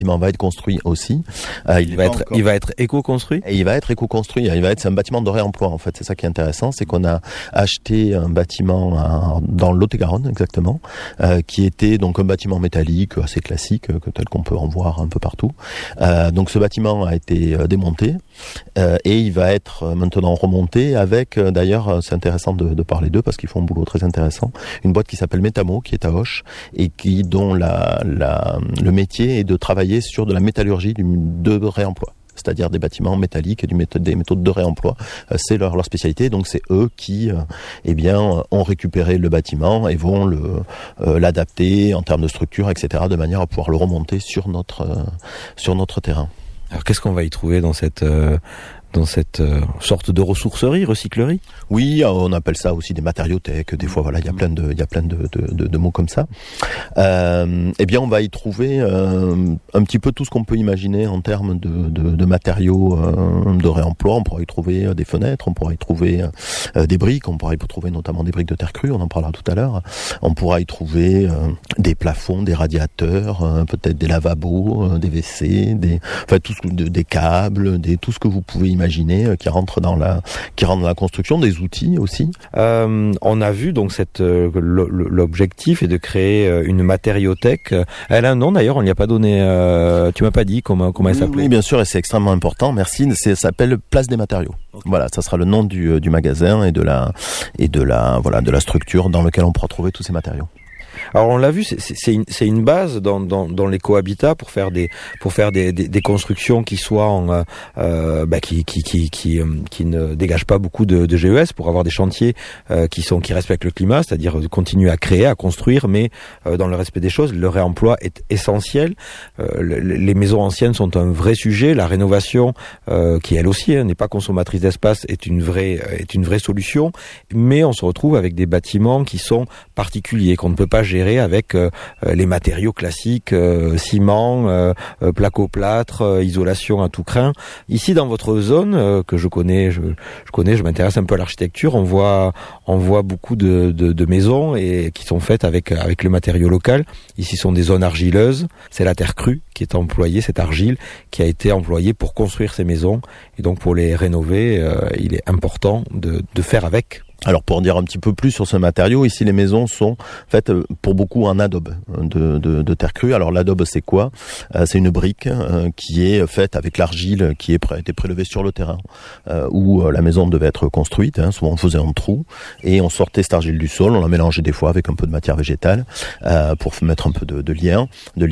va être construit aussi. Il va être éco-construit. Et il va être éco-construit. C'est un bâtiment de réemploi en fait. C'est ça qui est intéressant, c'est qu'on a acheté un bâtiment dans le Lot-et-Garonne exactement, qui était donc un bâtiment métallique assez classique, tel qu'on peut en voir un peu partout. Donc ce bâtiment a été démonté et il va être maintenant remonté avec. D'ailleurs, c'est intéressant de parler d'eux parce qu'ils font un boulot très intéressant. Une boîte qui s'appelle Metamo, qui est à Auch et dont le métier est de travailler sur de la métallurgie de réemploi, c'est-à-dire des bâtiments métalliques et des méthodes de réemploi. C'est leur spécialité, donc c'est eux qui ont récupéré le bâtiment et vont l'adapter en termes de structure, etc., de manière à pouvoir le remonter sur notre terrain. Alors qu'est-ce qu'on va y trouver dans cette sorte de ressourcerie, recyclerie? Oui, on appelle ça aussi des matériothèques. Des fois, voilà, il y a plein de mots comme ça. On va y trouver un petit peu tout ce qu'on peut imaginer en termes de matériaux de réemploi. On pourra y trouver des fenêtres, on pourra y trouver des briques, on pourra y trouver notamment des briques de terre crue, on en parlera tout à l'heure. On pourra y trouver des plafonds, des radiateurs, peut-être des lavabos, des WC, des câbles, tout ce que vous pouvez imaginer qui rentre dans la construction, des outils aussi. On a vu donc l'objectif est de créer une matériothèque. Elle a un nom d'ailleurs, on n'y a pas donné. Tu m'as pas dit comment elle s'appelait. Oui, bien sûr, et c'est extrêmement important. Merci. Ça s'appelle Place des Matériaux. Okay. Voilà, ça sera le nom du magasin et de la structure dans laquelle on pourra trouver tous ces matériaux. Alors on l'a vu, c'est une base dans l'éco-habitat pour faire des constructions qui soient qui ne dégagent pas beaucoup de GES, pour avoir des chantiers qui respectent le climat, c'est-à-dire continuer à créer, à construire, mais dans le respect des choses. Le réemploi est essentiel. Les maisons anciennes sont un vrai sujet. La rénovation, qui elle aussi n'est pas consommatrice d'espace, est une vraie solution. Mais on se retrouve avec des bâtiments qui sont particuliers, qu'on ne peut pas gérer avec les matériaux classiques, ciment, placo-plâtre, isolation à tout crin. Ici, dans votre zone que je connais, je m'intéresse un peu à l'architecture. On voit beaucoup de maisons et qui sont faites avec le matériau local. Ici, sont des zones argileuses. C'est la terre crue qui est employée, cette argile qui a été employée pour construire ces maisons. Et donc, pour les rénover, il est important de faire avec. Alors pour dire un petit peu plus sur ce matériau, ici les maisons sont faites pour beaucoup en adobe de terre crue. Alors l'adobe c'est quoi ? C'est une brique qui est faite avec l'argile qui a été prélevée sur le terrain où la maison devait être construite. Souvent on faisait un trou et on sortait cette argile du sol, on la mélangeait des fois avec un peu de matière végétale pour mettre un peu de liant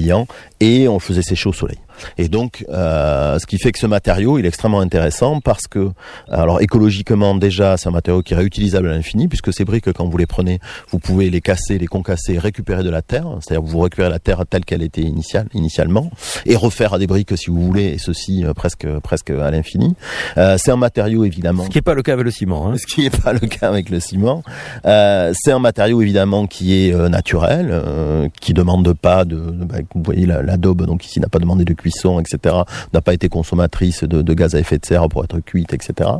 et on le faisait sécher au soleil. Et donc, ce qui fait que ce matériau, il est extrêmement intéressant parce que, alors écologiquement déjà, c'est un matériau qui est réutilisable à l'infini puisque ces briques, quand vous les prenez, vous pouvez les casser, les concasser, récupérer de la terre. C'est-à-dire que vous récupérez la terre telle qu'elle était initialement et refaire à des briques si vous voulez, et ceci presque à l'infini. C'est un matériau évidemment. Ce qui n'est pas le cas avec le ciment. Ce qui n'est pas le cas avec le ciment. C'est un matériau évidemment qui est naturel, qui demande pas vous voyez l'adobe, donc ici n'a pas demandé de cuisson, etc., n'a pas été consommatrice de gaz à effet de serre pour être cuite, etc.,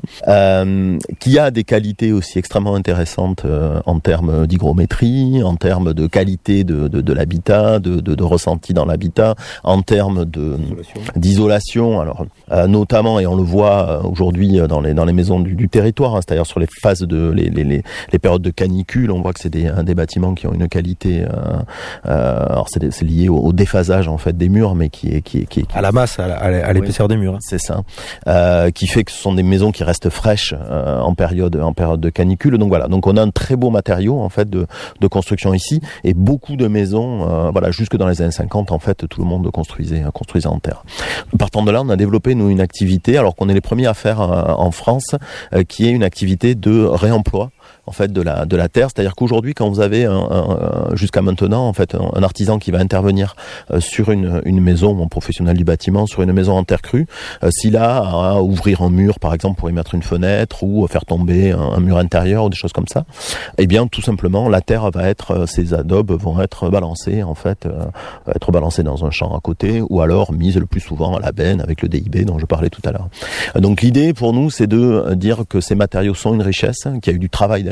qui a des qualités aussi extrêmement intéressantes en termes d'hygrométrie, en termes de qualité de l'habitat, de ressenti dans l'habitat, en termes d'isolation. Alors notamment, et on le voit aujourd'hui dans les maisons du territoire, c'est-à-dire sur les phases les périodes de canicule, on voit que c'est des bâtiments qui ont une qualité. Alors c'est lié au déphasage en fait des murs, mais qui est à la masse, à l'épaisseur des murs. C'est ça, qui fait que ce sont des maisons qui restent fraîches en période de canicule. Donc voilà, donc on a un très beau matériau en fait de construction ici, et beaucoup de maisons, jusque dans les années 50 en fait, tout le monde construisait en terre. Partant de là, on a développé nous une activité, alors qu'on est les premiers à faire en France, qui est une activité de réemploi en fait de la terre, c'est-à-dire qu'aujourd'hui quand vous avez jusqu'à maintenant en fait un artisan qui va intervenir sur une maison, un professionnel du bâtiment sur une maison en terre crue, s'il a à ouvrir un mur par exemple pour y mettre une fenêtre ou faire tomber un mur intérieur ou des choses comme ça, eh bien tout simplement la terre ces adobes vont être balancés en fait, être balancés dans un champ à côté ou alors mises le plus souvent à la benne avec le DIB dont je parlais tout à l'heure. Donc l'idée pour nous c'est de dire que ces matériaux sont une richesse, qu'il y a eu du travail d'ailleurs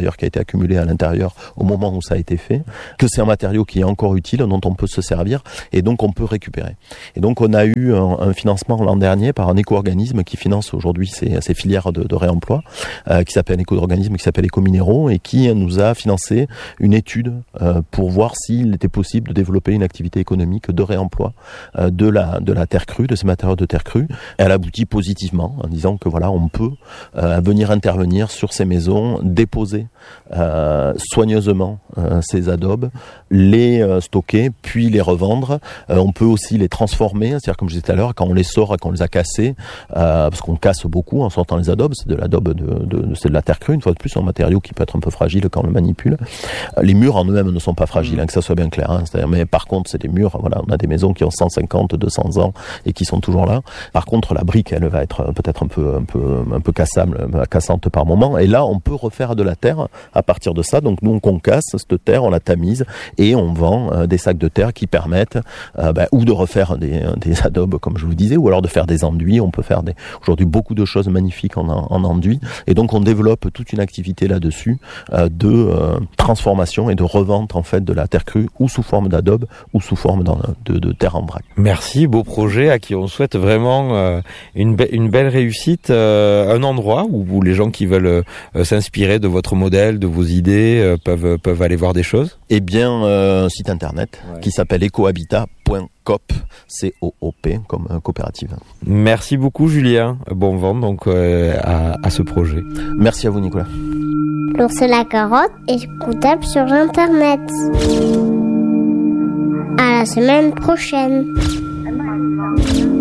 d'ailleurs qui a été accumulé à l'intérieur au moment où ça a été fait, que c'est un matériau qui est encore utile, dont on peut se servir et donc on peut récupérer. Et donc on a eu un financement l'an dernier par un éco-organisme qui finance aujourd'hui ces filières de réemploi, qui s'appelle éco-organisme, qui s'appelle Écominéraux, et qui nous a financé une étude pour voir s'il était possible de développer une activité économique de réemploi de la terre crue, de ces matériaux de terre crue. Elle aboutit positivement en disant que voilà, on peut venir intervenir sur ces maisons, déposer soigneusement ces adobes, les stocker, puis les revendre. On peut aussi les transformer, c'est-à-dire comme je disais tout à l'heure, quand on les sort et qu'on les a cassés, parce qu'on casse beaucoup en sortant les adobes, c'est de l'adobe c'est de la terre crue, une fois de plus, un matériau qui peut être un peu fragile quand on le manipule. Les murs en eux-mêmes ne sont pas fragiles, que ça soit bien clair. C'est-à-dire, mais par contre, c'est des murs, voilà, on a des maisons qui ont 150, 200 ans et qui sont toujours là. Par contre, la brique, elle va être peut-être un peu cassante par moment. Et là, on peut refaire de la terre à partir de ça. Donc nous, on casse cette terre, on la tamise et on vend des sacs de terre qui permettent ou de refaire des adobes, comme je vous disais, ou alors de faire des enduits. On peut faire aujourd'hui beaucoup de choses magnifiques en enduit. Et donc, on développe toute une activité là-dessus de transformation et de revente en fait de la terre crue, ou sous forme d'adobe, ou sous forme de terre en vrac. Merci, beau projet à qui on souhaite vraiment une belle réussite, un endroit où les gens qui veulent s'inspirer de votre modèle, de vos idées, peuvent aller voir des choses. Eh bien, un site internet qui s'appelle ecohabitat.coop, C-O-O-P, comme coopérative. Merci beaucoup Julien, bon vent donc à ce projet. Merci à vous Nicolas. L'ours et la carotte est écoutable sur internet. À la semaine prochaine.